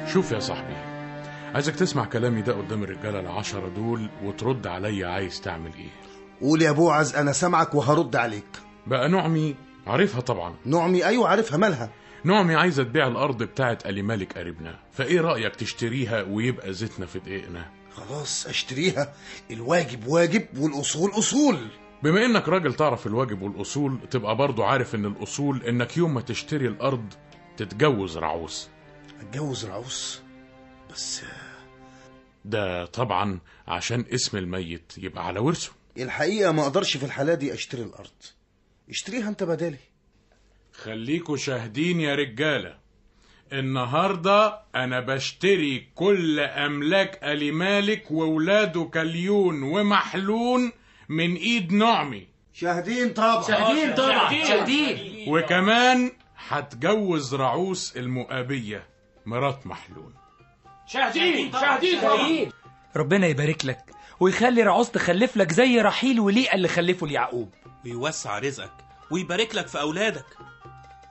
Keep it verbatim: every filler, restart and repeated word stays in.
شوف يا صاحبي، عايزك تسمع كلامي ده قدام الرجالة العشرة دول وترد عليا عايز تعمل ايه. قول يا بوعز، انا سامعك وهرد عليك. بقى نعمي عارفها طبعا. نعمي؟ ايوه عارفها، مالها؟ نعمي عايزة تبيع الأرض بتاعت ألي مالك قريبنا، فإيه رأيك تشتريها ويبقى زيتنا في دقيقنا؟ خلاص اشتريها، الواجب واجب والأصول أصول. بما إنك راجل تعرف الواجب والأصول، تبقى برضو عارف إن الأصول إنك يوم ما تشتري الأرض تتجوز رعوس. اتجوز رعوس؟ بس ده طبعا عشان اسم الميت يبقى على ورثه. الحقيقة ما أقدرش في الحالة دي أشتري الأرض، اشتريها أنت بدالي. خليكوا شاهدين يا رجالة، النهاردة أنا بشتري كل أملاك ألي مالك وولاده كليون ومحلون من إيد نعمي. شاهدين طبعا. شاهدين طبعا. شاهدين. وكمان هتجوز رعوس المؤابية مرات محلون. شاهدين شاهدين طبعا. ربنا يبارك لك ويخلي رعوس تخلف لك زي رحيل وليئة اللي خلفوا ليعقوب، ويوسع رزقك ويبارك لك في أولادك.